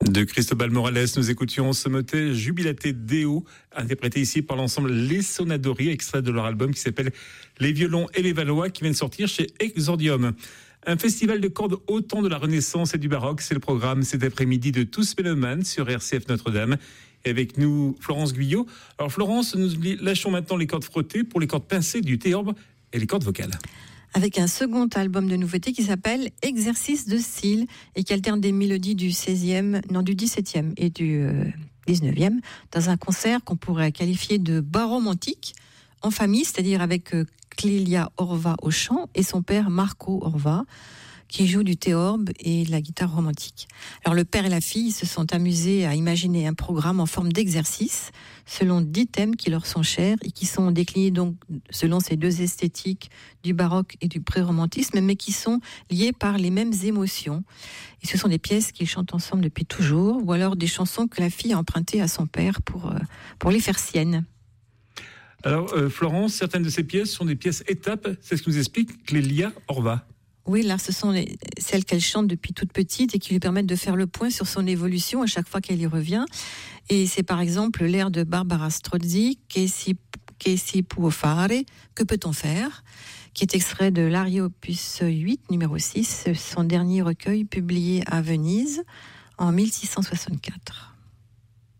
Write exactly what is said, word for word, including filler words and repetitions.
De Cristobal Morales, nous écoutions ce motet Jubilate Deo, interprété ici par l'ensemble Les Sonadori, extrait de leur album qui s'appelle Les Violons et les Valois, qui vient de sortir chez Exordium. Un festival de cordes au temps de la Renaissance et du baroque, c'est le programme cet après-midi de Tous Mélomanes sur R C F Notre-Dame. Et avec nous, Florence Guyot. Alors Florence, nous lâchons maintenant les cordes frottées pour les cordes pincées du théorbe et les cordes vocales. Avec un second album de nouveautés qui s'appelle Exercice de style et qui alterne des mélodies du seizième, non du dix-septième et du euh, dix-neuvième dans un concert qu'on pourrait qualifier de baromantique en famille, c'est-à-dire avec euh, Clélia Orva au chant et son père Marco Orva qui joue du théorbe et de la guitare romantique. Alors le père et la fille se sont amusés à imaginer un programme en forme d'exercice selon dix thèmes qui leur sont chers et qui sont déclinés donc selon ces deux esthétiques du baroque et du pré-romantisme, mais qui sont liés par les mêmes émotions. Et ce sont des pièces qu'ils chantent ensemble depuis toujours, ou alors des chansons que la fille a empruntées à son père pour, euh, pour les faire siennes. Alors euh, Florence, certaines de ces pièces sont des pièces étapes, c'est ce que nous explique Clélia Orva. Oui, là, ce sont les, celles qu'elle chante depuis toute petite et qui lui permettent de faire le point sur son évolution à chaque fois qu'elle y revient. Et c'est par exemple l'air de Barbara Strozzi, Che si, che si può fare, que peut-on faire, qui est extrait de l'Arie opus huit, numéro six, son dernier recueil publié à Venise en mille six cent soixante-quatre.